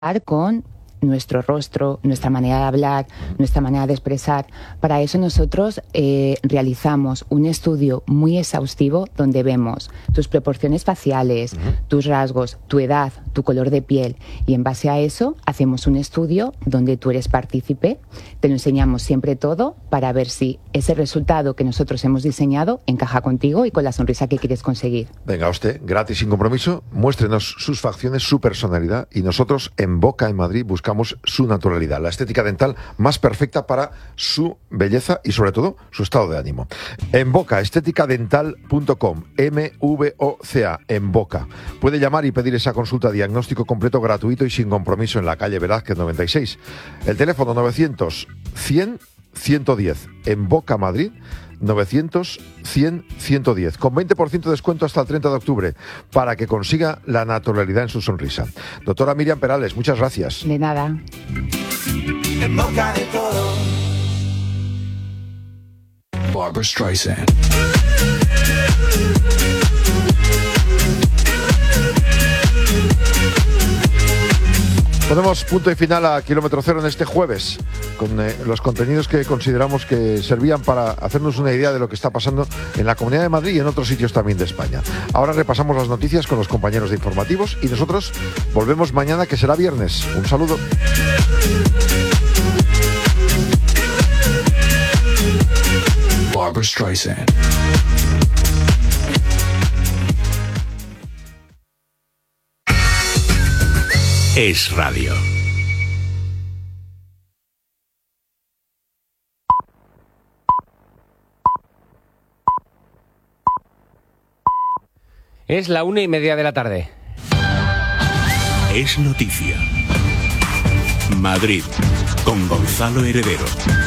con nuestro rostro, nuestra manera de hablar, nuestra manera de expresar. Para eso nosotros realizamos un estudio muy exhaustivo donde vemos tus proporciones faciales, tus rasgos, tu edad, tu color de piel, y en base a eso hacemos un estudio donde tú eres partícipe, te lo enseñamos siempre todo para ver si ese resultado que nosotros hemos diseñado encaja contigo y con la sonrisa que quieres conseguir. Venga, usted, gratis, sin compromiso, muéstrenos sus facciones, su personalidad, y nosotros en Boca, en Madrid, buscamos su naturalidad, la estética dental más perfecta para su belleza y sobre todo su estado de ánimo. En Boca, estéticadental.com, MVOCA, en Boca. Puede llamar y pedir esa consulta diagnóstico completo, gratuito y sin compromiso en la calle Velázquez 96. El teléfono 900 100 110 en Boca, Madrid. 900-100-110, con 20% de descuento hasta el 30 de octubre, para que consiga la naturalidad en su sonrisa. Doctora Miriam Perales, muchas gracias. De nada. En boca de todos. Barbra Streisand. Ponemos punto y final a Kilómetro Cero en este jueves, con los contenidos que consideramos que servían para hacernos una idea de lo que está pasando en la Comunidad de Madrid y en otros sitios también de España. Ahora repasamos las noticias con los compañeros de informativos y nosotros volvemos mañana, que será viernes. Un saludo. Barbra Streisand. Es radio. Es la 1:30 de la tarde. Es noticia. Madrid, con Gonzalo Heredero.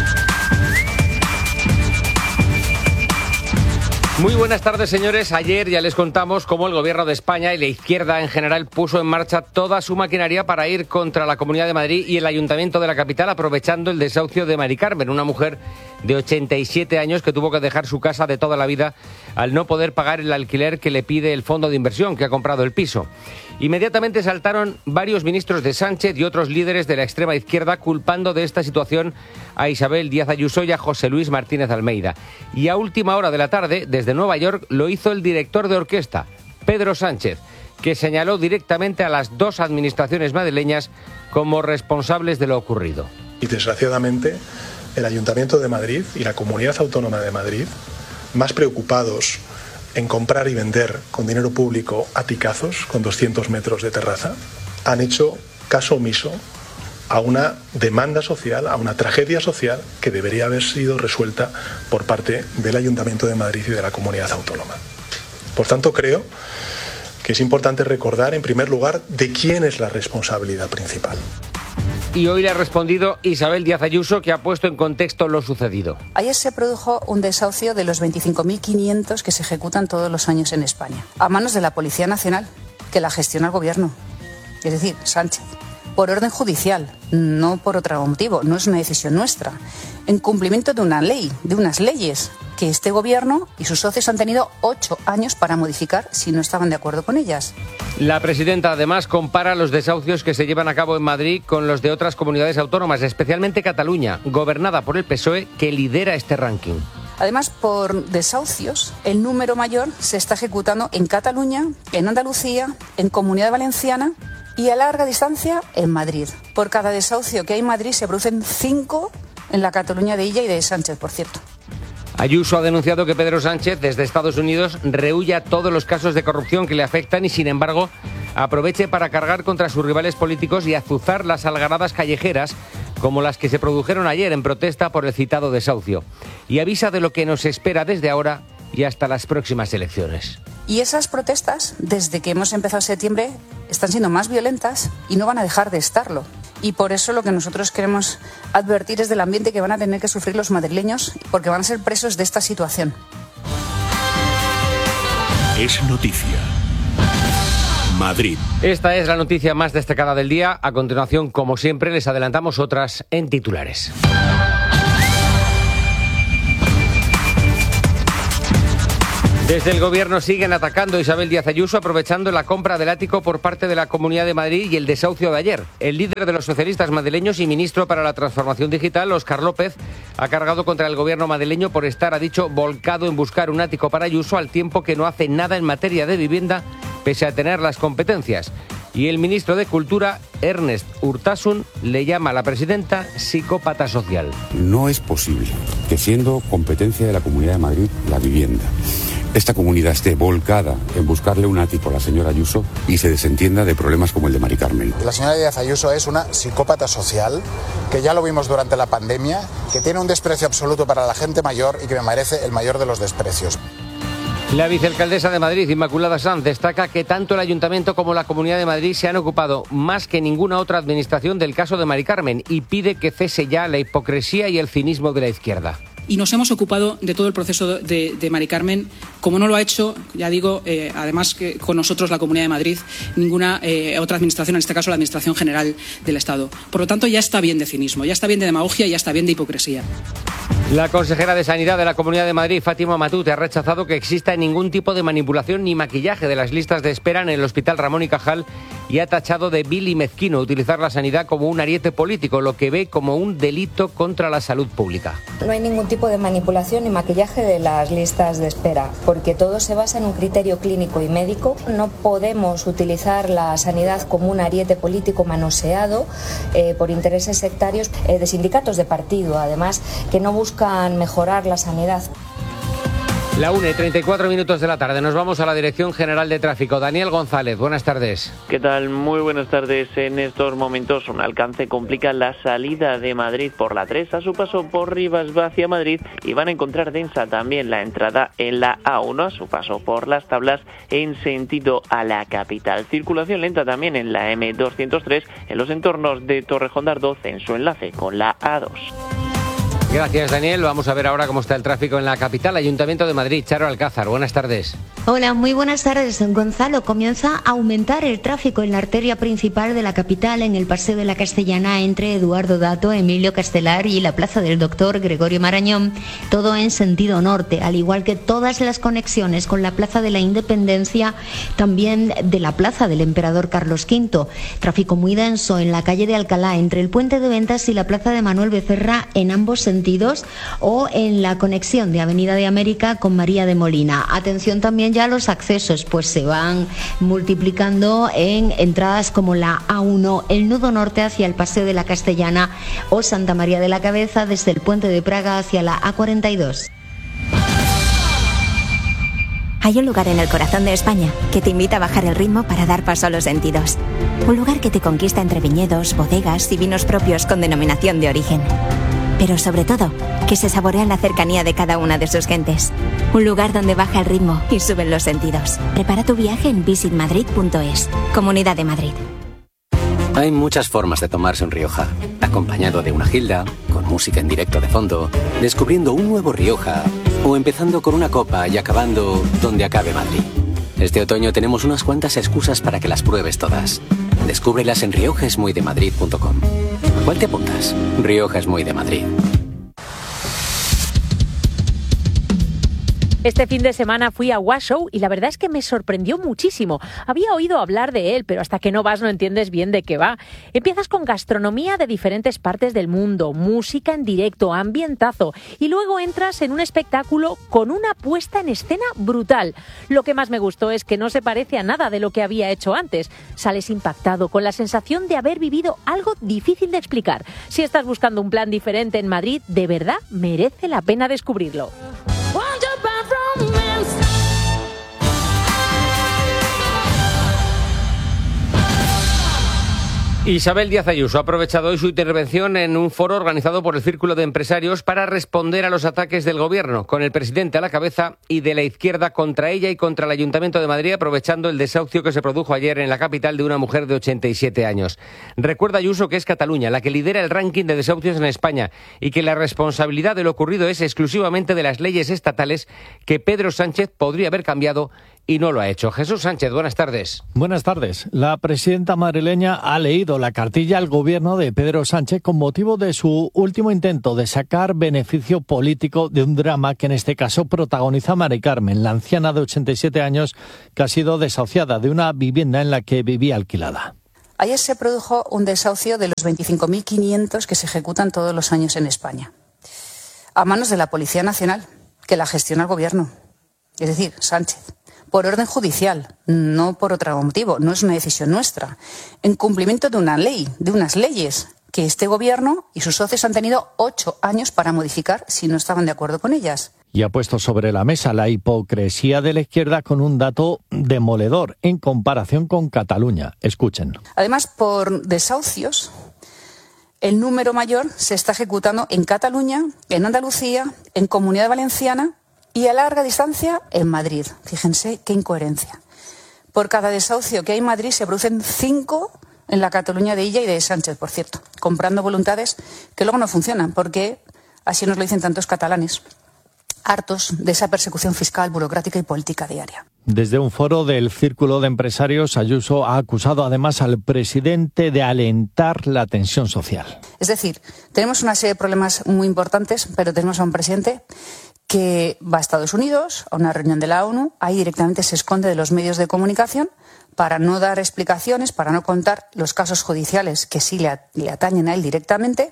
Muy buenas tardes, señores. Ayer ya les contamos cómo el Gobierno de España y la izquierda en general puso en marcha toda su maquinaria para ir contra la Comunidad de Madrid y el Ayuntamiento de la capital, aprovechando el desahucio de Mari Carmen, una mujer de 87 años que tuvo que dejar su casa de toda la vida al no poder pagar el alquiler que le pide el fondo de inversión que ha comprado el piso. Inmediatamente saltaron varios ministros de Sánchez y otros líderes de la extrema izquierda culpando de esta situación a Isabel Díaz Ayuso y a José Luis Martínez Almeida. Y a última hora de la tarde, desde Nueva York, lo hizo el director de orquesta, Pedro Sánchez, que señaló directamente a las dos administraciones madrileñas como responsables de lo ocurrido. Y desgraciadamente, el Ayuntamiento de Madrid y la Comunidad Autónoma de Madrid, más preocupados en comprar y vender con dinero público aticazos con 200 metros de terraza, han hecho caso omiso a una demanda social, a una tragedia social que debería haber sido resuelta por parte del Ayuntamiento de Madrid y de la Comunidad Autónoma. Por tanto, creo que es importante recordar, en primer lugar, de quién es la responsabilidad principal. Y hoy le ha respondido Isabel Díaz Ayuso, que ha puesto en contexto lo sucedido. Ayer se produjo un desahucio de los 25.500 que se ejecutan todos los años en España, a manos de la Policía Nacional, que la gestiona el Gobierno, es decir, Sánchez, por orden judicial, no por otro motivo, no es una decisión nuestra, en cumplimiento de una ley, de unas leyes que este Gobierno y sus socios han tenido 8 años para modificar si no estaban de acuerdo con ellas. La presidenta además compara los desahucios que se llevan a cabo en Madrid con los de otras comunidades autónomas, especialmente Cataluña, gobernada por el PSOE, que lidera este ranking. Además, por desahucios, el número mayor se está ejecutando en Cataluña, en Andalucía, en Comunidad Valenciana y a larga distancia en Madrid. Por cada desahucio que hay en Madrid se producen 5 en la Cataluña de Illa y de Sánchez, por cierto. Ayuso ha denunciado que Pedro Sánchez, desde Estados Unidos, rehúya todos los casos de corrupción que le afectan y, sin embargo, aproveche para cargar contra sus rivales políticos y azuzar las algaradas callejeras como las que se produjeron ayer en protesta por el citado desahucio. Y avisa de lo que nos espera desde ahora y hasta las próximas elecciones. Y esas protestas, desde que hemos empezado septiembre, están siendo más violentas y no van a dejar de estarlo. Y por eso lo que nosotros queremos advertir es del ambiente que van a tener que sufrir los madrileños, porque van a ser presos de esta situación. Es noticia. Madrid. Esta es la noticia más destacada del día. A continuación, como siempre, les adelantamos otras en titulares. Desde el Gobierno siguen atacando a Isabel Díaz Ayuso, aprovechando la compra del ático por parte de la Comunidad de Madrid y el desahucio de ayer. El líder de los socialistas madrileños y ministro para la Transformación Digital, Óscar López, ha cargado contra el Gobierno madrileño por estar, ha dicho, volcado en buscar un ático para Ayuso, al tiempo que no hace nada en materia de vivienda, pese a tener las competencias. Y el ministro de Cultura, Ernest Urtasun, le llama a la presidenta psicópata social. No es posible que, siendo competencia de la Comunidad de Madrid la vivienda, esta comunidad esté volcada en buscarle un ático a la señora Ayuso y se desentienda de problemas como el de Mari Carmen. La señora Díaz Ayuso es una psicópata social, que ya lo vimos durante la pandemia, que tiene un desprecio absoluto para la gente mayor y que me merece el mayor de los desprecios. La vicealcaldesa de Madrid, Inmaculada Sanz, destaca que tanto el Ayuntamiento como la Comunidad de Madrid se han ocupado más que ninguna otra administración del caso de Mari Carmen y pide que cese ya la hipocresía y el cinismo de la izquierda. Y nos hemos ocupado de todo el proceso de Mari Carmen, como no lo ha hecho, ya digo, además que con nosotros la Comunidad de Madrid, ninguna otra administración, en este caso la Administración General del Estado. Por lo tanto, ya está bien de cinismo, ya está bien de demagogia y ya está bien de hipocresía. La consejera de Sanidad de la Comunidad de Madrid, Fátima Matute, ha rechazado que exista ningún tipo de manipulación ni maquillaje de las listas de espera en el Hospital Ramón y Cajal y ha tachado de vil y mezquino utilizar la sanidad como un ariete político, lo que ve como un delito contra la salud pública. No hay ningún tipo de manipulación ni maquillaje de las listas de espera, porque todo se basa en un criterio clínico y médico. No podemos utilizar la sanidad como un ariete político manoseado por intereses sectarios de sindicatos de partido, además, que no buscan mejorar la sanidad. La 1:34 de la tarde. Nos vamos a la Dirección General de Tráfico. Daniel González, buenas tardes. ¿Qué tal? Muy buenas tardes. En estos momentos un alcance complica la salida de Madrid por la 3 a su paso por Rivas hacia Madrid y van a encontrar densa también la entrada en la A1 a su paso por Las Tablas en sentido a la capital. Circulación lenta también en la M203 en los entornos de Torrejón de Ardoz en su enlace con la A2. Gracias, Daniel. Vamos a ver ahora cómo está el tráfico en la capital. Ayuntamiento de Madrid, Charo Alcázar, buenas tardes. Hola, muy buenas tardes, Gonzalo. Comienza a aumentar el tráfico en la arteria principal de la capital, en el Paseo de la Castellana, entre Eduardo Dato, Emilio Castelar y la Plaza del Doctor Gregorio Marañón, todo en sentido norte, al igual que todas las conexiones con la Plaza de la Independencia, también de la Plaza del Emperador Carlos V. Tráfico muy denso en la calle de Alcalá, entre el Puente de Ventas y la Plaza de Manuel Becerra en ambos sentidos, o en la conexión de Avenida de América con María de Molina. Atención también ya a los accesos, pues se van multiplicando en entradas como la A1, el nudo norte hacia el Paseo de la Castellana o Santa María de la Cabeza desde el Puente de Praga hacia la A42. Hay un lugar en el corazón de España que te invita a bajar el ritmo para dar paso a los sentidos. Un lugar que te conquista entre viñedos, bodegas y vinos propios con denominación de origen. Pero sobre todo, que se saborea en la cercanía de cada una de sus gentes. Un lugar donde baja el ritmo y suben los sentidos. Prepara tu viaje en visitmadrid.es. Comunidad de Madrid. Hay muchas formas de tomarse un Rioja. Acompañado de una gilda, con música en directo de fondo, descubriendo un nuevo Rioja, o empezando con una copa y acabando donde acabe Madrid. Este otoño tenemos unas cuantas excusas para que las pruebes todas. Descúbrelas en riojaesmuydemadrid.com. ¿Cuál te apuntas? Rioja es muy de Madrid. Este fin de semana fui a Wash Show y la verdad es que me sorprendió muchísimo. Había oído hablar de él, pero hasta que no vas no entiendes bien de qué va. Empiezas con gastronomía de diferentes partes del mundo, música en directo, ambientazo, y luego entras en un espectáculo con una puesta en escena brutal. Lo que más me gustó es que no se parece a nada de lo que había hecho antes. Sales impactado, con la sensación de haber vivido algo difícil de explicar. Si estás buscando un plan diferente en Madrid, de verdad merece la pena descubrirlo. Isabel Díaz Ayuso ha aprovechado hoy su intervención en un foro organizado por el Círculo de Empresarios para responder a los ataques del Gobierno, con el presidente a la cabeza y de la izquierda contra ella y contra el Ayuntamiento de Madrid, aprovechando el desahucio que se produjo ayer en la capital de una mujer de 87 años. Recuerda Ayuso que es Cataluña la que lidera el ranking de desahucios en España y que la responsabilidad de lo ocurrido es exclusivamente de las leyes estatales que Pedro Sánchez podría haber cambiado y no lo ha hecho. Jesús Sánchez, buenas tardes. Buenas tardes. La presidenta madrileña ha leído la cartilla al gobierno de Pedro Sánchez con motivo de su último intento de sacar beneficio político de un drama que en este caso protagoniza Mari Carmen, la anciana de 87 años que ha sido desahuciada de una vivienda en la que vivía alquilada. Ayer se produjo un desahucio de los 25.500 que se ejecutan todos los años en España, a manos de la Policía Nacional, que la gestiona el gobierno, es decir, Sánchez, por orden judicial, no por otro motivo, no es una decisión nuestra, en cumplimiento de una ley, de unas leyes que este gobierno y sus socios han tenido 8 años para modificar si no estaban de acuerdo con ellas. Y ha puesto sobre la mesa la hipocresía de la izquierda con un dato demoledor en comparación con Cataluña. Escuchen. Además, por desahucios, el número mayor se está ejecutando en Cataluña, en Andalucía, en Comunidad Valenciana y a larga distancia en Madrid. Fíjense qué incoherencia. Por cada desahucio que hay en Madrid se producen 5 en la Cataluña de Illa y de Sánchez, por cierto, comprando voluntades que luego no funcionan, porque así nos lo dicen tantos catalanes, hartos de esa persecución fiscal, burocrática y política diaria. Desde un foro del Círculo de Empresarios, Ayuso ha acusado además al presidente de alentar la tensión social. Es decir, tenemos una serie de problemas muy importantes, pero tenemos a un presidente que va a Estados Unidos, a una reunión de la ONU, ahí directamente se esconde de los medios de comunicación para no dar explicaciones, para no contar los casos judiciales que sí le atañen a él directamente.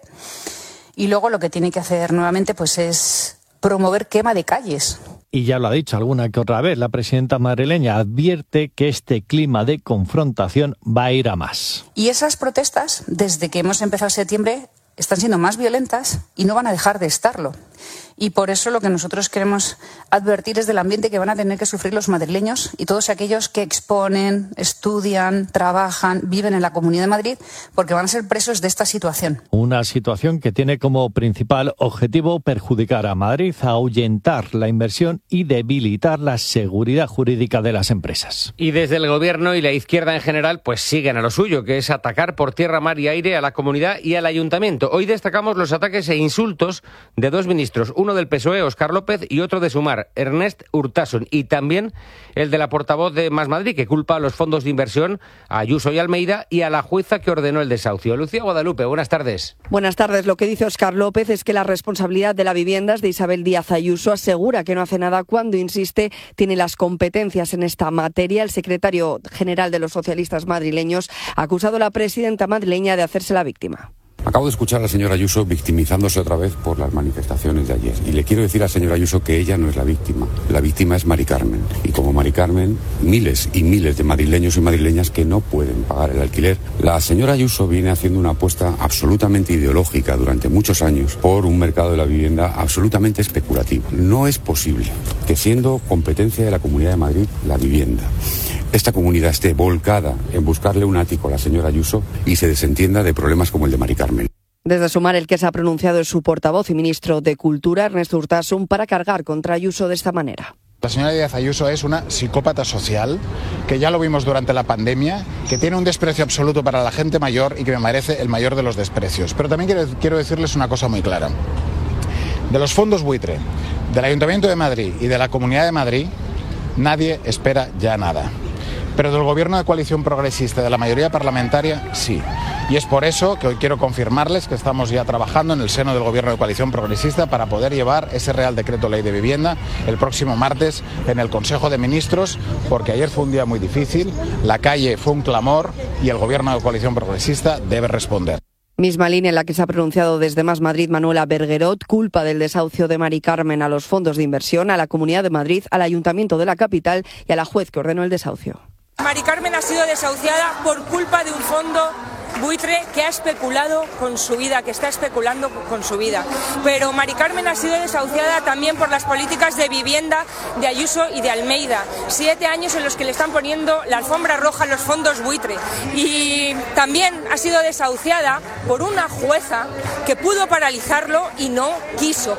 Y luego lo que tiene que hacer nuevamente pues es promover quema de calles. Y ya lo ha dicho alguna que otra vez, la presidenta madrileña advierte que este clima de confrontación va a ir a más. Y esas protestas, desde que hemos empezado septiembre, están siendo más violentas y no van a dejar de estarlo. Y por eso lo que nosotros queremos advertir es del ambiente que van a tener que sufrir los madrileños y todos aquellos que exponen, estudian, trabajan, viven en la Comunidad de Madrid, porque van a ser presos de esta situación. Una situación que tiene como principal objetivo perjudicar a Madrid, ahuyentar la inversión y debilitar la seguridad jurídica de las empresas. Y desde el gobierno y la izquierda en general, pues siguen a lo suyo, que es atacar por tierra, mar y aire a la comunidad y al ayuntamiento. Hoy destacamos los ataques e insultos de 2 ministros, uno del PSOE, Óscar López, y otro de Sumar, Ernest Urtasun, y también el de la portavoz de Más Madrid, que culpa a los fondos de inversión, a Ayuso y Almeida, y a la jueza que ordenó el desahucio. Lucía Guadalupe, buenas tardes. Buenas tardes. Lo que dice Óscar López es que la responsabilidad de la vivienda es de Isabel Díaz Ayuso. Asegura que no hace nada cuando insiste, tiene las competencias en esta materia. El secretario general de los socialistas madrileños ha acusado a la presidenta madrileña de hacerse la víctima. Acabo de escuchar a la señora Ayuso victimizándose otra vez por las manifestaciones de ayer. Y le quiero decir a la señora Ayuso que ella no es la víctima. La víctima es Mari Carmen. Y como Mari Carmen, miles y miles de madrileños y madrileñas que no pueden pagar el alquiler. La señora Ayuso viene haciendo una apuesta absolutamente ideológica durante muchos años por un mercado de la vivienda absolutamente especulativo. No es posible que, siendo competencia de la Comunidad de Madrid, la vivienda, esta comunidad esté volcada en buscarle un ático a la señora Ayuso y se desentienda de problemas como el de Mari Carmen. Desde Sumar, el que se ha pronunciado es su portavoz y ministro de Cultura, Ernest Urtasun, para cargar contra Ayuso de esta manera. La señora Díaz Ayuso es una psicópata social, que ya lo vimos durante la pandemia, que tiene un desprecio absoluto para la gente mayor y que me merece el mayor de los desprecios. Pero también quiero decirles una cosa muy clara. De los fondos buitre, del Ayuntamiento de Madrid y de la Comunidad de Madrid, nadie espera ya nada. Pero del gobierno de coalición progresista, de la mayoría parlamentaria, sí. Y es por eso que hoy quiero confirmarles que estamos ya trabajando en el seno del gobierno de coalición progresista para poder llevar ese Real Decreto Ley de Vivienda el próximo martes en el Consejo de Ministros, porque ayer fue un día muy difícil, la calle fue un clamor y el gobierno de coalición progresista debe responder. Misma línea en la que se ha pronunciado desde Más Madrid Manuela Berguerot, culpa del desahucio de Mari Carmen a los fondos de inversión, a la Comunidad de Madrid, al Ayuntamiento de la capital y a la juez que ordenó el desahucio. Mari Carmen ha sido desahuciada por culpa de un fondo buitre que ha especulado con su vida, que está especulando con su vida. Pero Mari Carmen ha sido desahuciada también por las políticas de vivienda de Ayuso y de Almeida. 7 años en los que le están poniendo la alfombra roja a los fondos buitre. Y también ha sido desahuciada por una jueza que pudo paralizarlo y no quiso.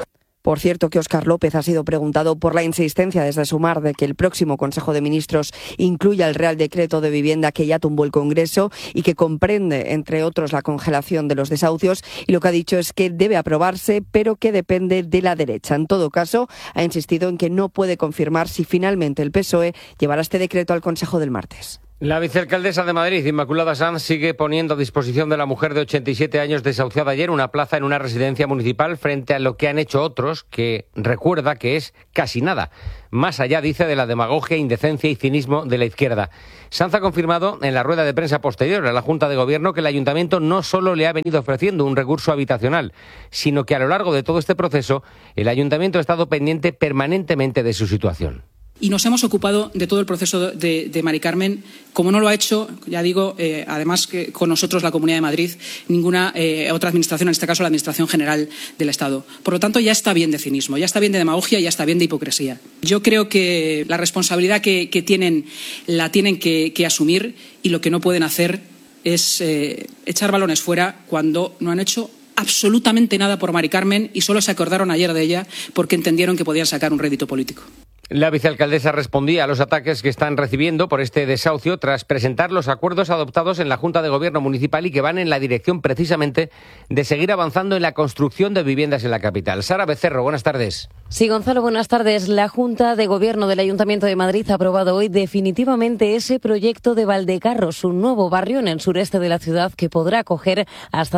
Por cierto, que Óscar López ha sido preguntado por la insistencia desde Sumar de que el próximo Consejo de Ministros incluya el Real Decreto de Vivienda que ya tumbó el Congreso y que comprende, entre otros, la congelación de los desahucios, y lo que ha dicho es que debe aprobarse, pero que depende de la derecha. En todo caso, ha insistido en que no puede confirmar si finalmente el PSOE llevará este decreto al Consejo del martes. La vicealcaldesa de Madrid, Inmaculada Sanz, sigue poniendo a disposición de la mujer de 87 años desahuciada ayer una plaza en una residencia municipal frente a lo que han hecho otros, que recuerda que es casi nada. Más allá, dice, de la demagogia, indecencia y cinismo de la izquierda. Sanz ha confirmado en la rueda de prensa posterior a la Junta de Gobierno que el Ayuntamiento no solo le ha venido ofreciendo un recurso habitacional, sino que a lo largo de todo este proceso el Ayuntamiento ha estado pendiente permanentemente de su situación. Y nos hemos ocupado de todo el proceso de Mari Carmen, como no lo ha hecho, ya digo, además que con nosotros la Comunidad de Madrid, ninguna otra administración, en este caso la Administración General del Estado. Por lo tanto, ya está bien de cinismo, ya está bien de demagogia, ya está bien de hipocresía. Yo creo que la responsabilidad que tienen, la tienen que asumir, y lo que no pueden hacer es echar balones fuera cuando no han hecho absolutamente nada por Mari Carmen y solo se acordaron ayer de ella porque entendieron que podían sacar un rédito político. La vicealcaldesa respondía a los ataques que están recibiendo por este desahucio tras presentar los acuerdos adoptados en la Junta de Gobierno Municipal y que van en la dirección precisamente de seguir avanzando en la construcción de viviendas en la capital. Sara Becerro, buenas tardes. Sí, Gonzalo, buenas tardes. La Junta de Gobierno del Ayuntamiento de Madrid ha aprobado hoy definitivamente ese proyecto de Valdecarros, un nuevo barrio en el sureste de la ciudad que podrá acoger hasta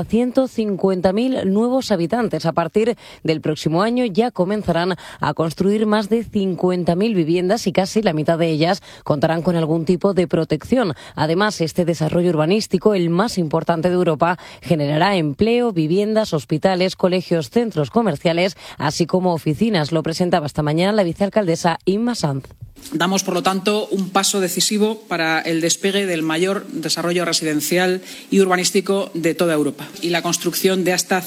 150.000 nuevos habitantes. A partir del próximo año ya comenzarán a construir más de 50.000 viviendas y casi la mitad de ellas contarán con algún tipo de protección. Además, este desarrollo urbanístico, el más importante de Europa, generará empleo, viviendas, hospitales, colegios, centros comerciales, así como oficinas. Lo presentaba esta mañana la vicealcaldesa Inma Sanz. Damos, por lo tanto, un paso decisivo para el despegue del mayor desarrollo residencial y urbanístico de toda Europa y la construcción de hasta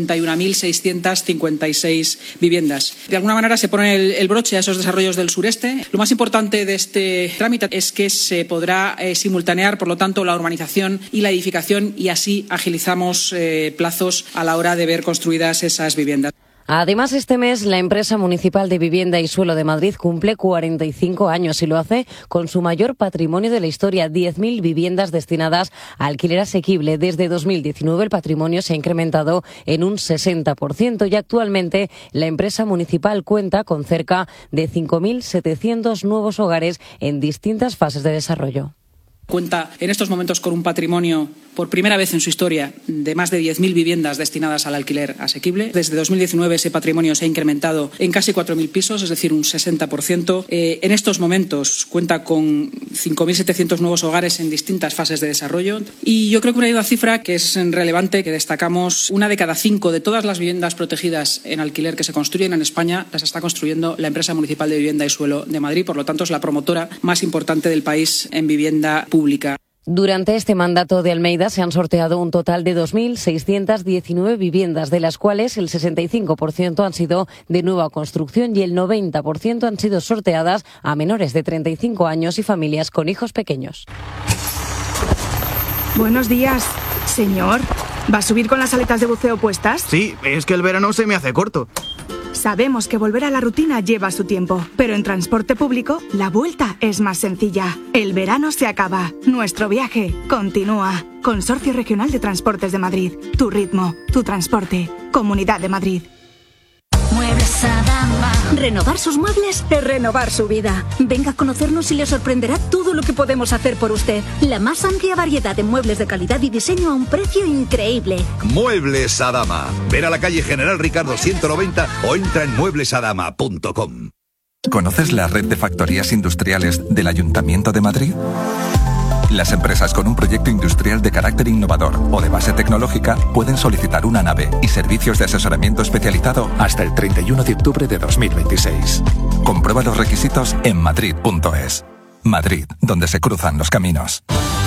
51.656 viviendas. De alguna manera se pone el broche a esos desarrollos del sureste. Lo más importante de este trámite es que se podrá simultanear, por lo tanto, la urbanización y la edificación y así agilizamos plazos a la hora de ver construidas esas viviendas. Además, este mes la empresa municipal de vivienda y suelo de Madrid cumple 45 años y lo hace con su mayor patrimonio de la historia, 10.000 viviendas destinadas a alquiler asequible. Desde 2019 el patrimonio se ha incrementado en un 60% y actualmente la empresa municipal cuenta con cerca de 5.700 nuevos hogares en distintas fases de desarrollo. Cuenta en estos momentos con un patrimonio, por primera vez en su historia, de más de 10.000 viviendas destinadas al alquiler asequible. Desde 2019 ese patrimonio se ha incrementado en casi 4.000 pisos, es decir, un 60%. En estos momentos cuenta con 5.700 nuevos hogares en distintas fases de desarrollo. Y yo creo que una cifra que es relevante, que destacamos, 1 de cada 5 de todas las viviendas protegidas en alquiler que se construyen en España las está construyendo la empresa municipal de vivienda y suelo de Madrid. Por lo tanto, es la promotora más importante del país en vivienda pública. Durante este mandato de Almeida se han sorteado un total de 2.619 viviendas, de las cuales el 65% han sido de nueva construcción y el 90% han sido sorteadas a menores de 35 años y familias con hijos pequeños. Buenos días, señor. ¿Va a subir con las aletas de buceo puestas? Sí, es que el verano se me hace corto. Sabemos que volver a la rutina lleva su tiempo, pero en transporte público la vuelta es más sencilla. El verano se acaba, nuestro viaje continúa. Consorcio Regional de Transportes de Madrid. Tu ritmo, tu transporte. Comunidad de Madrid. Muebles Adama. Renovar sus muebles es renovar su vida. Venga a conocernos y le sorprenderá todo lo que podemos hacer por usted. La más amplia variedad de muebles de calidad y diseño a un precio increíble. Muebles Adama. Ven a la calle General Ricardo 190 o entra en mueblesadama.com. ¿Conoces la red de factorías industriales del Ayuntamiento de Madrid? Las empresas con un proyecto industrial de carácter innovador o de base tecnológica pueden solicitar una nave y servicios de asesoramiento especializado hasta el 31 de octubre de 2026. Comprueba los requisitos en madrid.es. Madrid, donde se cruzan los caminos.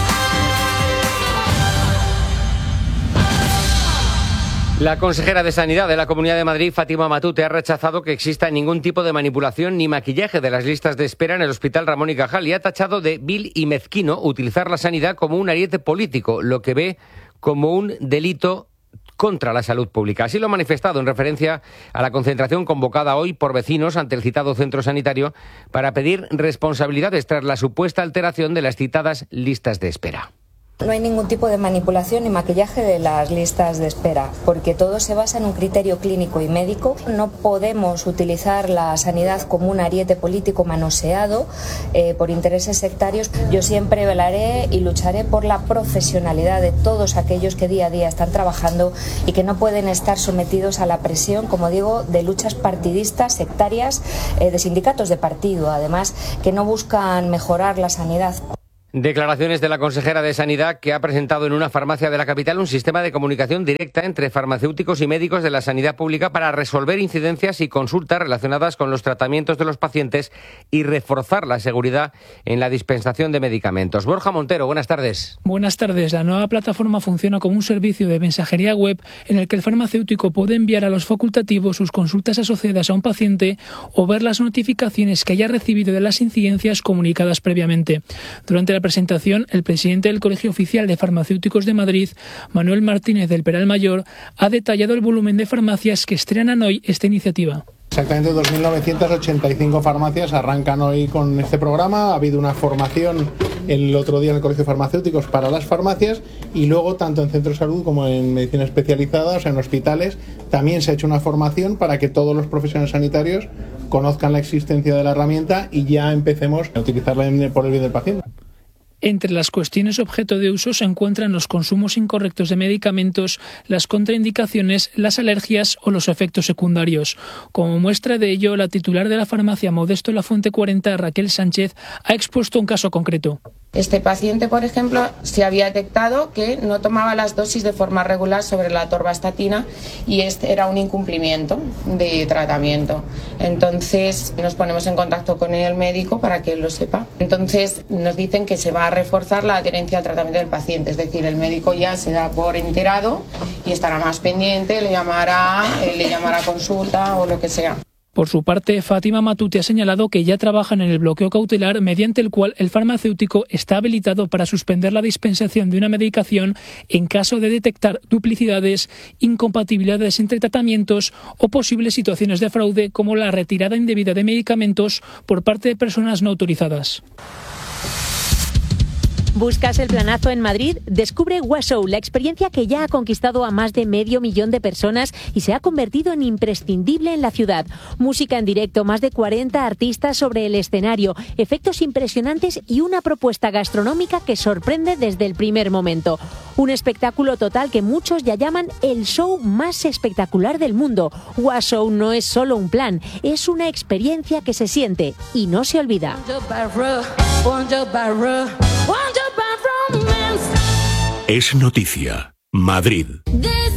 La consejera de Sanidad de la Comunidad de Madrid, Fátima Matute, ha rechazado que exista ningún tipo de manipulación ni maquillaje de las listas de espera en el Hospital Ramón y Cajal y ha tachado de vil y mezquino utilizar la sanidad como un ariete político, lo que ve como un delito contra la salud pública. Así lo ha manifestado en referencia a la concentración convocada hoy por vecinos ante el citado centro sanitario para pedir responsabilidades tras la supuesta alteración de las citadas listas de espera. No hay ningún tipo de manipulación ni maquillaje de las listas de espera, porque todo se basa en un criterio clínico y médico. No podemos utilizar la sanidad como un ariete político manoseado por intereses sectarios. Yo siempre velaré y lucharé por la profesionalidad de todos aquellos que día a día están trabajando y que no pueden estar sometidos a la presión, como digo, de luchas partidistas, sectarias, de sindicatos de partido, además, que no buscan mejorar la sanidad. Declaraciones de la consejera de Sanidad, que ha presentado en una farmacia de la capital un sistema de comunicación directa entre farmacéuticos y médicos de la sanidad pública para resolver incidencias y consultas relacionadas con los tratamientos de los pacientes y reforzar la seguridad en la dispensación de medicamentos. Borja Montero, buenas tardes. Buenas tardes. La nueva plataforma funciona como un servicio de mensajería web en el que el farmacéutico puede enviar a los facultativos sus consultas asociadas a un paciente o ver las notificaciones que haya recibido de las incidencias comunicadas previamente. Durante la presentación, el presidente del Colegio Oficial de Farmacéuticos de Madrid, Manuel Martínez del Peral Mayor, ha detallado el volumen de farmacias que estrenan hoy esta iniciativa. Exactamente 2.985 farmacias arrancan hoy con este programa. Ha habido una formación el otro día en el Colegio de Farmacéuticos para las farmacias y luego tanto en centros de salud como en medicina especializada, o sea en hospitales, también se ha hecho una formación para que todos los profesionales sanitarios conozcan la existencia de la herramienta y ya empecemos a utilizarla por el bien del paciente. Entre las cuestiones objeto de uso se encuentran los consumos incorrectos de medicamentos, las contraindicaciones, las alergias o los efectos secundarios. Como muestra de ello, la titular de la farmacia Modesto Lafuente 40, Raquel Sánchez, ha expuesto un caso concreto. Este paciente, por ejemplo, se había detectado que no tomaba las dosis de forma regular sobre la atorvastatina y este era un incumplimiento de tratamiento. Entonces nos ponemos en contacto con el médico para que él lo sepa. Entonces nos dicen que se va a reforzar la adherencia al tratamiento del paciente, es decir, el médico ya se da por enterado y estará más pendiente, le llamará a consulta o lo que sea. Por su parte, Fátima Matute ha señalado que ya trabajan en el bloqueo cautelar mediante el cual el farmacéutico está habilitado para suspender la dispensación de una medicación en caso de detectar duplicidades, incompatibilidades entre tratamientos o posibles situaciones de fraude como la retirada indebida de medicamentos por parte de personas no autorizadas. ¿Buscas el planazo en Madrid? Descubre Washow, la experiencia que ya ha conquistado a más de 500.000 de personas y se ha convertido en imprescindible en la ciudad. Música en directo, más de 40 artistas sobre el escenario, efectos impresionantes y una propuesta gastronómica que sorprende desde el primer momento. Un espectáculo total que muchos ya llaman el show más espectacular del mundo. Washow no es solo un plan, es una experiencia que se siente y no se olvida. Es noticia. Madrid.